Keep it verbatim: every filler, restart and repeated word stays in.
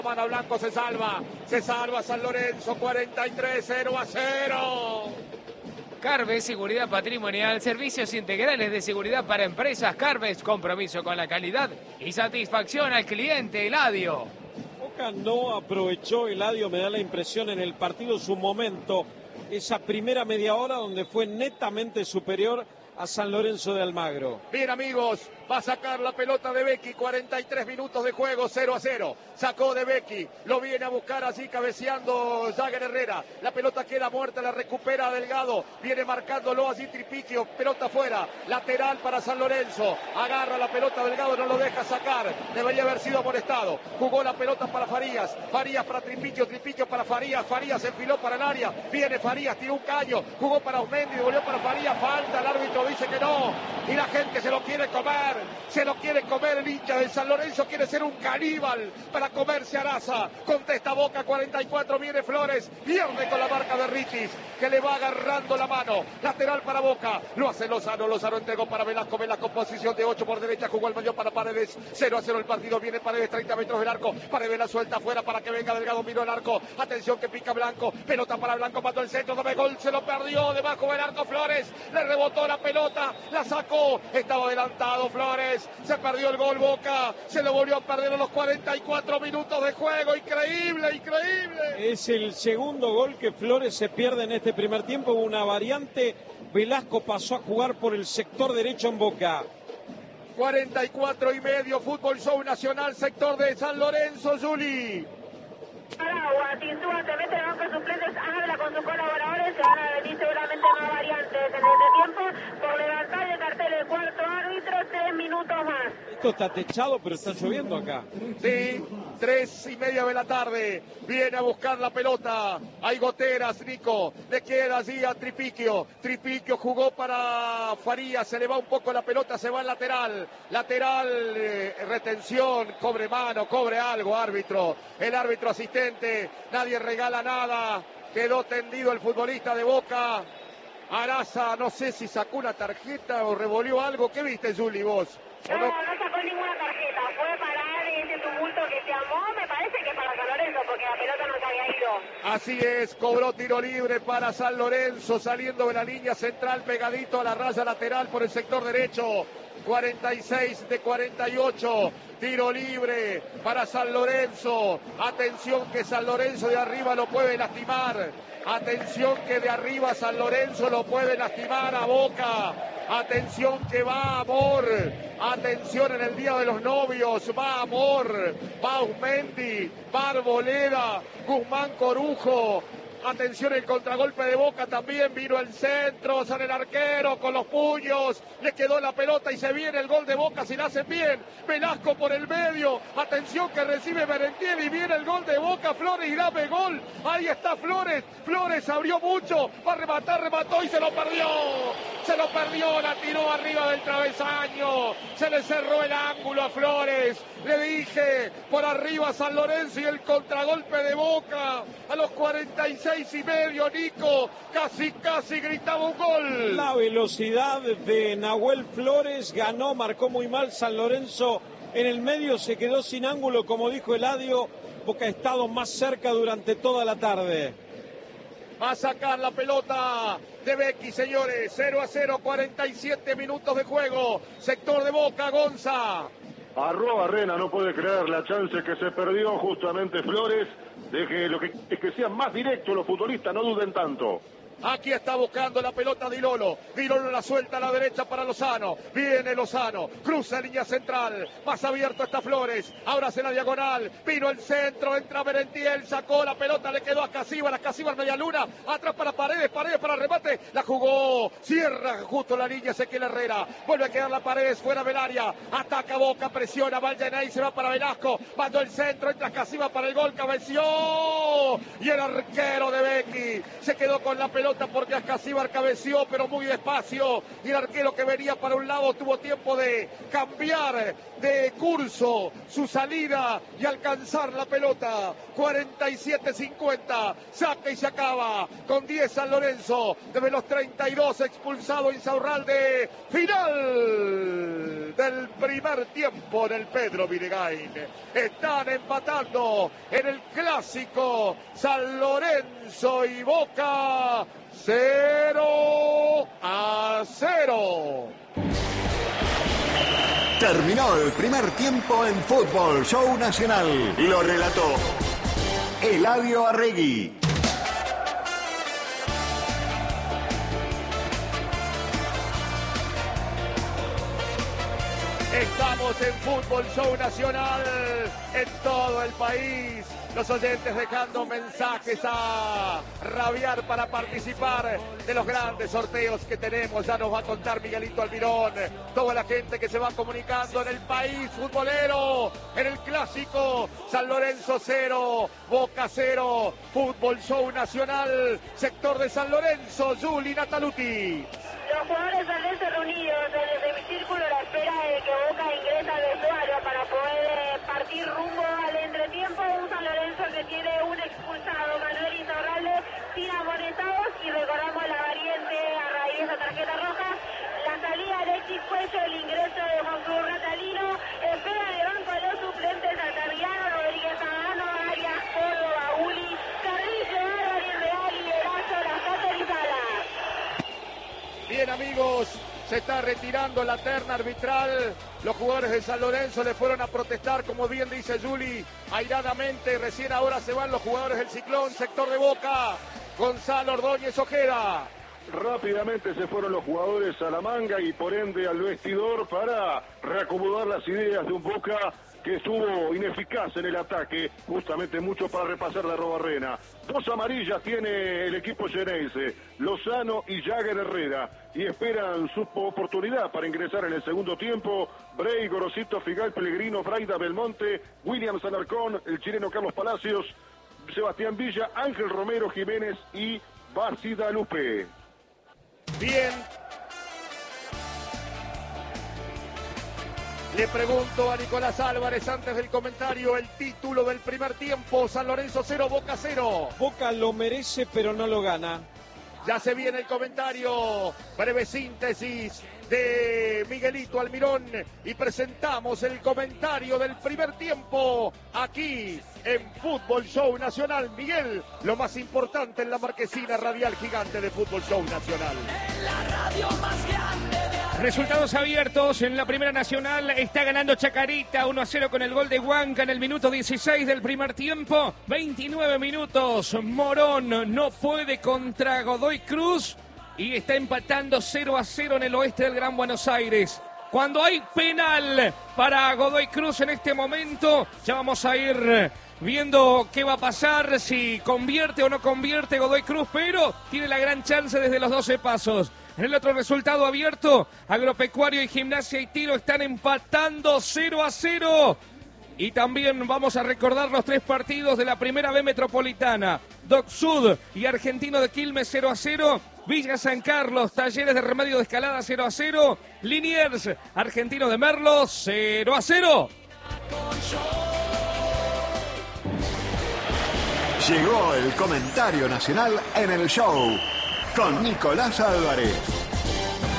Mano Blanco se salva, se salva San Lorenzo, cuarenta y tres, cero a cero. Carves, seguridad patrimonial, servicios integrales de seguridad para empresas. Carves, compromiso con la calidad y satisfacción al cliente. Eladio. Boca no aprovechó, Eladio, me da la impresión, en el partido su momento, esa primera media hora donde fue netamente superior a San Lorenzo de Almagro. Bien, amigos, va a sacar la pelota de Becchi, cuarenta y tres minutos de juego, cero a cero. Sacó de Becchi, lo viene a buscar allí cabeceando Jagger Herrera. La pelota queda muerta, la recupera Delgado, viene marcándolo allí Tripiquio, pelota fuera, lateral para San Lorenzo. Agarra la pelota Delgado, no lo deja sacar, debería haber sido molestado. Jugó la pelota para Farías, Farías para Tripiquio, Tripiquio para Farías, Farías se enfiló para el área, viene Farías, tiró un caño, jugó para Osmendi, volvió para Farías, falta, el árbitro dice que no, y la gente se lo quiere comer, se lo quiere comer el hincha del San Lorenzo, quiere ser un caníbal para comerse a Araza. Contesta Boca, cuarenta y cuatro, viene Flores, pierde con la marca de Ritis, que le va agarrando la mano, lateral para Boca, lo hace Lozano, Lozano entregó para Velasco, Velasco posición de ocho por derecha, jugó el mayor para Paredes, cero a cero el partido, viene Paredes, treinta metros del arco, Paredes la suelta afuera para que venga Delgado, miró el arco, atención que pica Blanco, pelota para Blanco, mató el centro, dame gol, se lo perdió, debajo del arco Flores, le rebotó la pelota, la sacó, estaba adelantado Flores, se perdió el gol Boca, se lo volvió a perder a los cuarenta y cuatro minutos de juego, increíble, increíble. Es el segundo gol que Flores se pierde en este primer tiempo, una variante, Velasco pasó a jugar por el sector derecho en Boca. cuarenta y cuatro y medio, Fútbol Show Nacional, sector de San Lorenzo, Juli. Agua, Tinzúa se mete en banco de suplentes, habla con sus colaboradores, se van a venir seguramente más variantes en este tiempo, por levantar el cartel del cuarto árbitro, tres minutos más. Esto está techado, pero está lloviendo acá. Sí, tres y media de la tarde, viene a buscar la pelota, hay goteras, Nico, le queda allí a Tripiquio, Tripiquio jugó para Farías, se le va un poco la pelota, se va al lateral, lateral, eh, retención, cobre mano, cobre algo, árbitro, el árbitro asistente, nadie regala nada, quedó tendido el futbolista de Boca, Araza, no sé si sacó una tarjeta o revolvió algo, ¿qué viste, Juli, vos? No, no sacó ninguna tarjeta, fue parar ese tumulto que se armó, me parece que para San Lorenzo, porque la pelota no se había ido. Así es, cobró tiro libre para San Lorenzo, saliendo de la línea central, pegadito a la raya lateral por el sector derecho. cuarenta y seis de cuarenta y ocho, tiro libre para San Lorenzo. Atención que San Lorenzo de arriba lo puede lastimar. Atención que de arriba San Lorenzo lo puede lastimar a Boca. Atención que va Amor. Atención en el día de los novios. Va Amor. Va Ausmendi. Va Arboleda. Guzmán Corujo. Atención el contragolpe de Boca también, vino el centro, sale el arquero con los puños, le quedó la pelota y se viene el gol de Boca si la hacen bien. Velasco por el medio, atención que recibe Merentiel y viene el gol de Boca, Flores y dame gol, ahí está Flores, Flores abrió mucho, va a rematar, remató y se lo perdió, se lo perdió, la tiró arriba del travesaño, se le cerró el ángulo a Flores, le dije, por arriba San Lorenzo y el contragolpe de Boca a los cuarenta y seis y medio, Nico, casi, casi gritaba un gol. La velocidad de Nahuel Flores ganó, marcó muy mal San Lorenzo en el medio, se quedó sin ángulo, como dijo Eladio, Boca ha estado más cerca durante toda la tarde. Va a sacar la pelota de Becchi, señores, cero a cero, cuarenta y siete minutos de juego, sector de Boca, Gonza. Arroba Arena, no puede creer la chance que se perdió justamente Flores. Deje lo que es que sean más directos los futbolistas, no duden tanto. Aquí está buscando la pelota Di Lolo. Di Lolo la suelta a la derecha para Lozano. Viene Lozano. Cruza línea central. Más abierto está Flores. Ahora hace la diagonal. Vino el centro. Entra Merentiel. Sacó la pelota. Le quedó a Casíbar. A Casíbar media luna. Atrás para Paredes. Paredes para remate. La jugó. Cierra justo la línea Ezequiel Herrera. Vuelve a quedar la Paredes fuera del área. Ataca Boca. Presiona. Valdenay se va para Velasco. Mandó el centro. Entra Casíbar para el gol. Cabeció. Y el arquero de Becchi se quedó con la pelota pelota porque Ascasíbar cabeció, pero muy despacio. Y el arquero que venía para un lado tuvo tiempo de cambiar de curso su salida y alcanzar la pelota. cuarenta y siete cincuenta. Saca y se acaba. Con diez San Lorenzo. Desde los treinta y dos expulsado Insaurralde. Final del primer tiempo en el Pedro Vinegain. Están empatando en el clásico San Lorenzo y Boca. cero a cero. Terminó el primer tiempo en Fútbol Show Nacional. Lo relató Eladio Arregui. Estamos en Fútbol Show Nacional en todo el país. Los oyentes dejando mensajes a rabiar para participar de los grandes sorteos que tenemos. Ya nos va a contar Miguelito Almirón. Toda la gente que se va comunicando en el país futbolero. En el clásico San Lorenzo cero, Boca cero. Fútbol Show Nacional, sector de San Lorenzo. Juli Nataluti. Los jugadores saldenses reunidos desde mi círculo a la espera de que Boca ingrese al vestuario para poder partir rumbo al entretiempo. Un San Lorenzo que tiene un expulsado, Manuel Insaurralde, sin amonestados, y recordamos la variante a raíz de esa tarjeta roja. La salida de Alexis Cuello, el ingreso de Juan Cruz Ratalino, espera de banco a los suplentes Altaviano, Rodríguez Agano, Arias, Córdoba, Uli, Carrillo, Álvarez Real y Erazo, Las Cáceres y Salas. Bien, amigos, se está retirando la terna arbitral. Los jugadores de San Lorenzo le fueron a protestar, como bien dice Juli, airadamente. Recién ahora se van los jugadores del Ciclón, sector de Boca. Gonzalo Ordóñez Ojeda. Rápidamente se fueron los jugadores a la manga y por ende al vestidor para reacomodar las ideas de un Boca que estuvo ineficaz en el ataque, justamente mucho para repasar la Robarrena. Dos amarillas tiene el equipo xenense, Lozano y Jagger Herrera, y esperan su oportunidad para ingresar en el segundo tiempo. Bray, Gorosito, Figal, Pellegrino, Braida, Belmonte, William Alarcón, el chileno Carlos Palacios, Sebastián Villa, Ángel Romero Jiménez y Bacida Lupe. Bien. Le pregunto a Nicolás Álvarez antes del comentario el título del primer tiempo. San Lorenzo cero, Boca cero. Boca lo merece, pero no lo gana. Ya se viene el comentario, breve síntesis de Miguelito Almirón y presentamos el comentario del primer tiempo aquí en Fútbol Show Nacional. Miguel, lo más importante en la marquesina radial gigante de Fútbol Show Nacional. En la radio más grande de... Resultados abiertos en la Primera Nacional. Está ganando Chacarita uno a cero con el gol de Huanca en el minuto dieciséis del primer tiempo. veintinueve minutos. Morón no puede contra Godoy Cruz y está empatando cero a cero en el oeste del Gran Buenos Aires. Cuando hay penal para Godoy Cruz en este momento, ya vamos a ir viendo qué va a pasar, si convierte o no convierte Godoy Cruz, pero tiene la gran chance desde los doce pasos. En el otro resultado abierto, Agropecuario y Gimnasia y Tiro están empatando cero a cero. Y también vamos a recordar los tres partidos de la Primera B Metropolitana. Doc Sud y Argentino de Quilmes cero a cero. Villa San Carlos, Talleres de Remedio de Escalada cero a cero. Liniers, Argentino de Merlo cero a cero. Llegó el comentario nacional en el show con Nicolás Álvarez.